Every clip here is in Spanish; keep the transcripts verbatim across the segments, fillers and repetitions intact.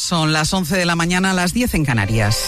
Son las once de la mañana, a las diez en Canarias.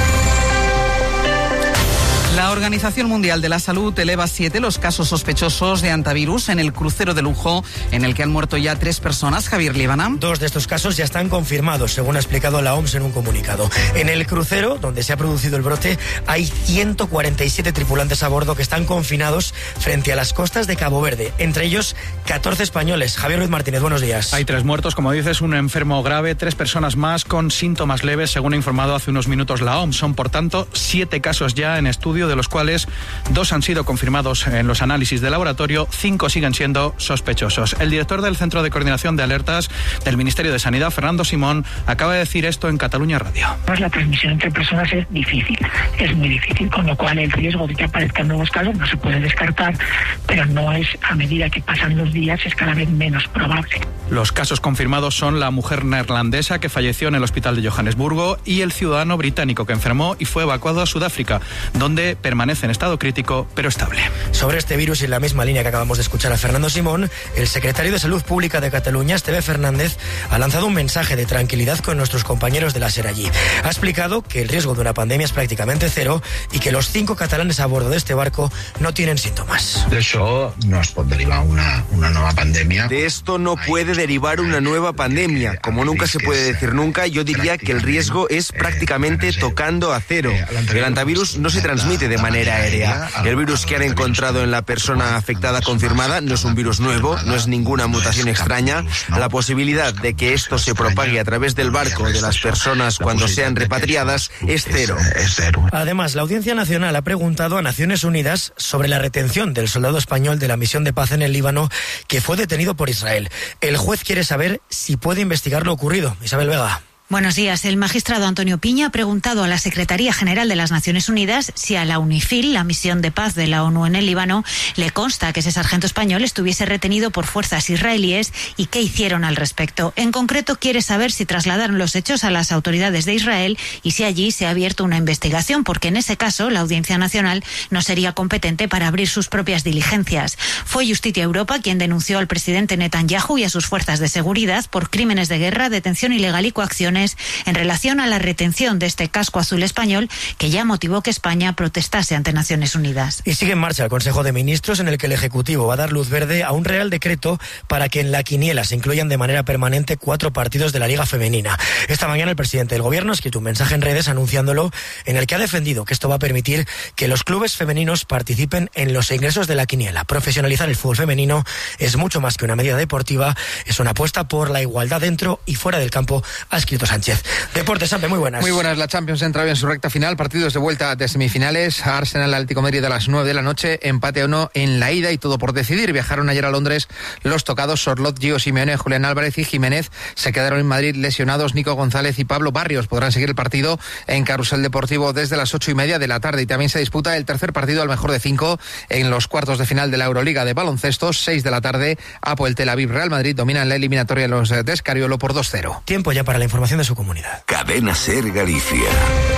La Organización Mundial de la Salud eleva a siete los casos sospechosos de antivirus en el crucero de lujo, en el que han muerto ya tres personas. Javier Líbana. Dos de estos casos ya están confirmados, según ha explicado la O M S en un comunicado. En el crucero, donde se ha producido el brote, hay ciento cuarenta y siete tripulantes a bordo que están confinados frente a las costas de Cabo Verde, entre ellos catorce españoles. Javier Ruiz Martínez, buenos días. Hay tres muertos, como dices, un enfermo grave, tres personas más con síntomas leves, según ha informado hace unos minutos la O M S. Son, por tanto, siete casos ya en estudio, de los cuales dos han sido confirmados en los análisis de laboratorio, cinco siguen siendo sospechosos. El director del Centro de Coordinación de Alertas del Ministerio de Sanidad, Fernando Simón, acaba de decir esto en Cataluña Radio. Pues la transmisión entre personas es difícil, es muy difícil, con lo cual el riesgo de que aparezcan nuevos casos no se puede descartar, pero no es, a medida que pasan los días, es cada vez menos probable. Los casos confirmados son la mujer neerlandesa que falleció en el hospital de Johannesburgo y el ciudadano británico que enfermó y fue evacuado a Sudáfrica, donde permanece en estado crítico, pero estable. Sobre este virus y en la misma línea que acabamos de escuchar a Fernando Simón, el secretario de Salud Pública de Cataluña, Esteve Fernández, ha lanzado un mensaje de tranquilidad con nuestros compañeros de la SER allí. Ha explicado que el riesgo de una pandemia es prácticamente cero y que los cinco catalanes a bordo de este barco no tienen síntomas. De eso no es pot derivar una, una nueva pandemia. De esto no puede derivar una nueva pandemia. Como nunca se puede decir nunca, yo diría que el riesgo es prácticamente tocando a cero. El antivirus no se transmite de manera aérea. El virus que han encontrado en la persona afectada confirmada no es un virus nuevo, no es ninguna mutación extraña. La posibilidad de que esto se propague a través del barco de las personas cuando sean repatriadas es cero. Además, la Audiencia Nacional ha preguntado a Naciones Unidas sobre la retención del soldado español de la misión de paz en el Líbano que fue detenido por Israel. El juez quiere saber si puede investigar lo ocurrido. Isabel Vega. Buenos días. El magistrado Antonio Piña ha preguntado a la Secretaría General de las Naciones Unidas si a la UNIFIL, la misión de paz de la ONU en el Líbano, le consta que ese sargento español estuviese retenido por fuerzas israelíes y qué hicieron al respecto. En concreto, quiere saber si trasladaron los hechos a las autoridades de Israel y si allí se ha abierto una investigación, porque en ese caso la Audiencia Nacional no sería competente para abrir sus propias diligencias. Fue Justicia Europa quien denunció al presidente Netanyahu y a sus fuerzas de seguridad por crímenes de guerra, detención ilegal y coacciones en relación a la retención de este casco azul español, que ya motivó que España protestase ante Naciones Unidas. Y sigue en marcha el Consejo de Ministros, en el que el Ejecutivo va a dar luz verde a un Real Decreto para que en la quiniela se incluyan de manera permanente cuatro partidos de la Liga Femenina. Esta mañana el presidente del Gobierno ha escrito un mensaje en redes anunciándolo, en el que ha defendido que esto va a permitir que los clubes femeninos participen en los ingresos de la quiniela. Profesionalizar el fútbol femenino es mucho más que una medida deportiva, es una apuesta por la igualdad dentro y fuera del campo, ha escrito Sánchez. Deportes, Sampe, muy buenas. Muy buenas. La Champions entra en su recta final. Partidos de vuelta de semifinales. Arsenal Atlético de Madrid a las nueve de la noche. Empate o no en la ida y todo por decidir. Viajaron ayer a Londres los tocados Sorloth, Gio Simeone, Julián Álvarez y Jiménez. Se quedaron en Madrid lesionados Nico González y Pablo Barrios. Podrán seguir el partido en Carrusel Deportivo desde las ocho y media de la tarde. Y también se disputa el tercer partido al mejor de cinco en los cuartos de final de la Euroliga de baloncesto. seis de la tarde. Apoel Tel Aviv Real Madrid dominan la eliminatoria los de Escariolo por dos cero. Tiempo ya para la información de su comunidad. Cadena SER Galicia.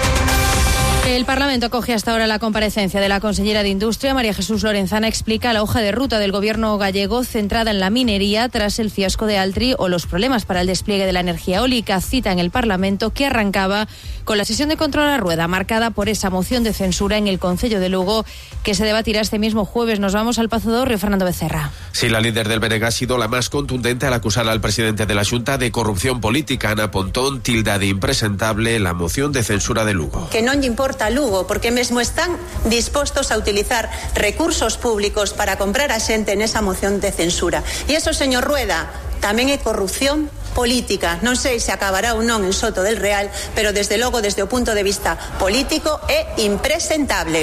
El Parlamento acoge hasta ahora la comparecencia de la consellera de Industria, María Jesús Lorenzana. Explica la hoja de ruta del gobierno gallego centrada en la minería tras el fiasco de Altri o los problemas para el despliegue de la energía eólica. Cita en el Parlamento que arrancaba con la sesión de control a rueda marcada por esa moción de censura en el Concello de Lugo que se debatirá este mismo jueves. Nos vamos al Pazo de Río, Fernando Becerra. Sí, la líder del B N G ha sido la más contundente al acusar al presidente de la Xunta de corrupción política. Ana Pontón tilda de impresentable la moción de censura de Lugo. Que non lle importa a Lugo, porque mesmo están dispostos a utilizar recursos públicos para comprar a xente nesa moción de censura. E iso, señor Rueda, tamén é corrupción política. Non sei se acabará ou non en Soto del Real, pero desde logo, desde o punto de vista político, é impresentable.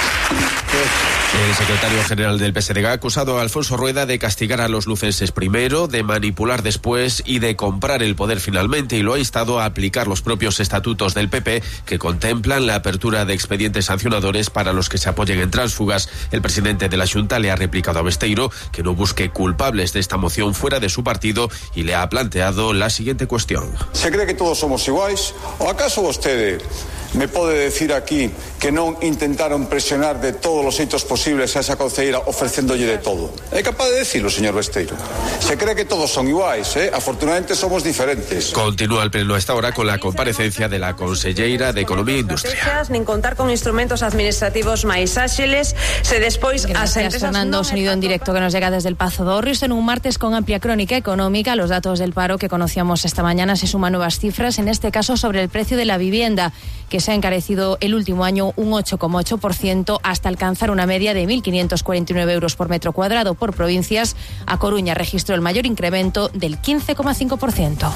El secretario general del P S D G ha acusado a Alfonso Rueda de castigar a los lucenses primero, de manipular después y de comprar el poder finalmente, y lo ha instado a aplicar los propios estatutos del P P que contemplan la apertura de expedientes sancionadores para los que se apoyen en tránsfugas. El presidente de la Xunta le ha replicado a Besteiro que no busque culpables de esta moción fuera de su partido y le ha planteado la siguiente cuestión. ¿Se cree que todos somos iguais? ¿O acaso vostede me pode decir aquí que non intentaron presionar de todos os xeitos posibles a esa concelleira ofrecéndolle de todo? É capaz de decirlo, señor Besteiro? Se cree que todos son iguais, ¿eh? Afortunadamente somos diferentes. Continúa el pleno a esta hora con la comparecencia de la conselleira de Economía e Industria. Nin contar con instrumentos administrativos máis áxiles, se despois as Gracias, Fernando. Sonido en directo que nos llega desde el Pazo de Orris en un martes con amplia crónica económica. Los datos del paro que conocíamos esta mañana se suman nuevas cifras, en este caso sobre el precio de la vivienda, que se ha encarecido el último año un ocho coma ocho por ciento hasta alcanzar una media de mil quinientos cuarenta y nueve euros por metro cuadrado. Por provincias, A Coruña registró el mayor incremento del quince coma cinco por ciento.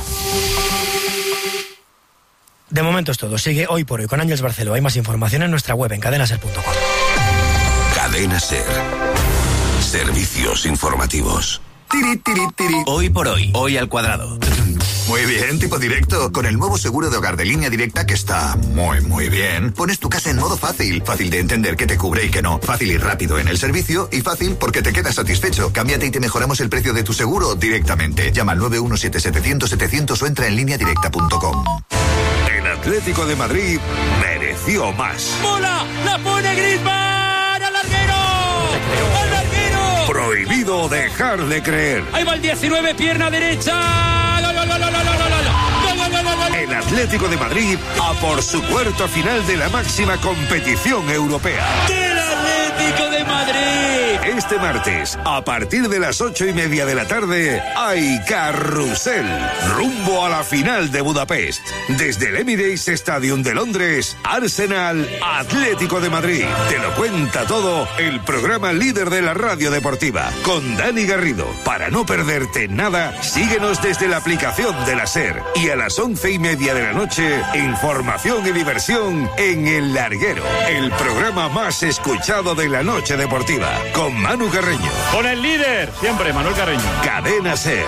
De momento es todo. Sigue Hoy por Hoy con Ángeles Barceló. Hay más información en nuestra web en cadena ser punto com. Cadena Ser. Servicios informativos. Tiri, tiri, tiri. Hoy por hoy, hoy al cuadrado. Muy bien, tipo directo. Con el nuevo seguro de hogar de Línea Directa, que está muy, muy bien, pones tu casa en modo fácil. Fácil de entender qué te cubre y qué no. Fácil y rápido en el servicio y fácil porque te quedas satisfecho. Cámbiate y te mejoramos el precio de tu seguro directamente. Llama al nueve uno siete setecientos setecientos o entra en línea directa punto com. El Atlético de Madrid mereció más. ¡Bola! ¡La pone Griezmann! ¡Al larguero! ¡Al larguero! Prohibido dejar de creer. Ahí va el diecinueve, pierna derecha. ¡Gol, gol, gol, gol, gol, gol! El Atlético de Madrid a por su cuarta final de la máxima competición europea. ¡Del Atlético de Madrid! Este martes, a partir de las ocho y media de la tarde, hay carrusel, rumbo a la final de Budapest. Desde el Emirates Stadium de Londres, Arsenal, Atlético de Madrid. Te lo cuenta todo el programa líder de la radio deportiva, con Dani Garrido. Para no perderte nada, síguenos desde la aplicación de la SER. Y a las once y media de la noche, información y diversión en El Larguero, el programa más escuchado de la noche deportiva, con Manu Carreño. Con el líder, siempre, Manuel Carreño. Cadena SER,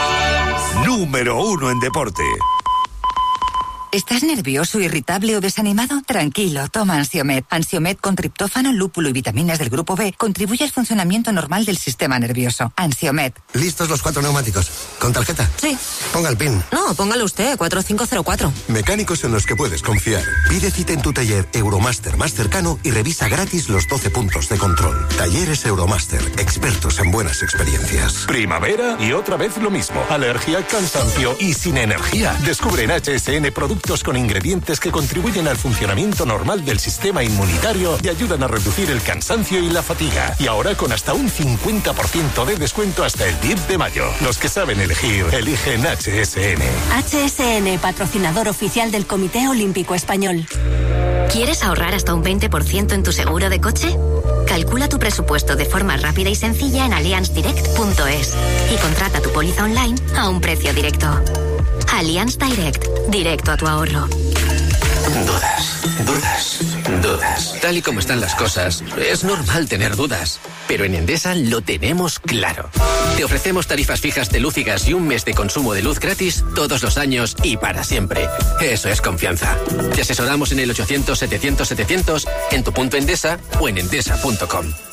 número uno en deporte. ¿Estás nervioso, irritable o desanimado? Tranquilo, toma Ansiomed. Ansiomed con triptófano, lúpulo y vitaminas del grupo B contribuye al funcionamiento normal del sistema nervioso. Ansiomed. ¿Listos los cuatro neumáticos? ¿Con tarjeta? Sí. Ponga el PIN. No, póngalo usted, cuatro cinco cero cuatro. Mecánicos en los que puedes confiar. Pide cita en tu taller Euromaster más cercano y revisa gratis los doce puntos de control. Talleres Euromaster, expertos en buenas experiencias. Primavera y otra vez lo mismo. Alergia, cansancio y sin energía. Descubre en H S N productos con ingredientes que contribuyen al funcionamiento normal del sistema inmunitario y ayudan a reducir el cansancio y la fatiga. Y ahora con hasta un cincuenta por ciento de descuento hasta el diez de mayo. Los que saben elegir, eligen H S N. H S N, patrocinador oficial del Comité Olímpico Español. ¿Quieres ahorrar hasta un veinte por ciento en tu seguro de coche? Calcula tu presupuesto de forma rápida y sencilla en allianz direct punto es y contrata tu póliza online a un precio directo. Allianz Direct, directo a tu ahorro. Dudas, dudas, dudas. Tal y como están las cosas, es normal tener dudas. Pero en Endesa lo tenemos claro. Te ofrecemos tarifas fijas de luz y gas y un mes de consumo de luz gratis todos los años y para siempre. Eso es confianza. Te asesoramos en el ochocientos setecientos setecientos, en tu punto Endesa o en endesa punto com.